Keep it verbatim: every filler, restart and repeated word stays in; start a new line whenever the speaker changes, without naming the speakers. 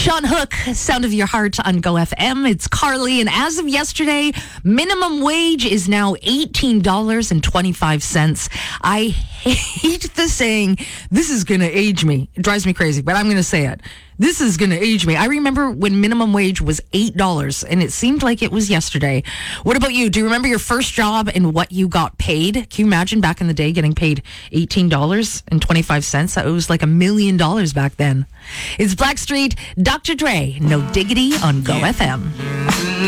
Sean Hook, Sound of Your Heart on Go F M. It's Carly, and as of yesterday, minimum wage is now eighteen dollars and twenty-five cents. I hate the saying, this is going to age me. It drives me crazy, but I'm going to say it. This is going to age me. I remember when minimum wage was eight dollars, and it seemed like it was yesterday. What about you? Do you remember your first job and what you got paid? Can you imagine back in the day getting paid eighteen dollars and twenty-five cents? That was like a million dollars back then. It's Blackstreet, Doctor Dre, No Diggity on Go F M.